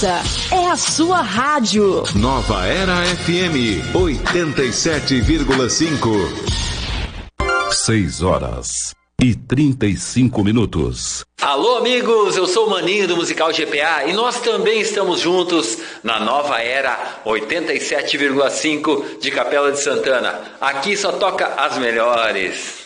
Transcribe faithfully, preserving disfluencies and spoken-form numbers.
Essa é a sua rádio. Nova Era F M oitenta e sete vírgula cinco. Seis horas e trinta e cinco minutos. Alô, amigos, eu sou o Maninho do Musical G P A e nós também estamos juntos na Nova Era oitenta e sete vírgula cinco de Capela de Santana. Aqui só toca as melhores.